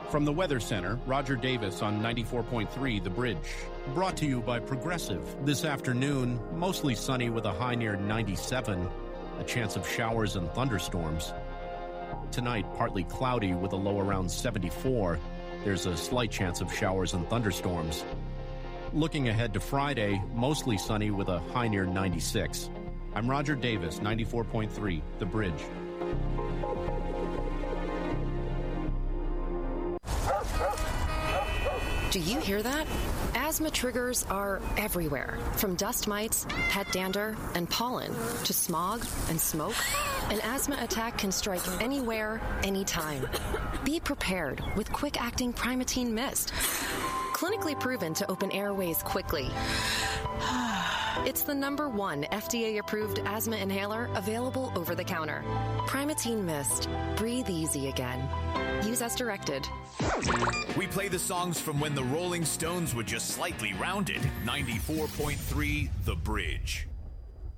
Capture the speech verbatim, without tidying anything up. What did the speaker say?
From the Weather Center, Roger Davis on ninety-four point three The Bridge. Brought to you by Progressive. This afternoon, mostly sunny with a high near ninety-seven. A chance of showers and thunderstorms. Tonight, partly cloudy with a low around seventy-four. There's a slight chance of showers and thunderstorms. Looking ahead to Friday, mostly sunny with a high near ninety-six. I'm Roger Davis, ninety-four point three The Bridge. Do you hear that? Asthma triggers are everywhere, from dust mites, pet dander, and pollen, to smog and smoke. An asthma attack can strike anywhere, anytime. Be prepared with quick-acting Primatene Mist. Clinically proven to open airways quickly. It's the number one F D A-approved asthma inhaler available over the counter. Primatene Mist. Breathe easy again. Use as directed. We play the songs from when the Rolling Stones were just slightly rounded. ninety-four point three The Bridge.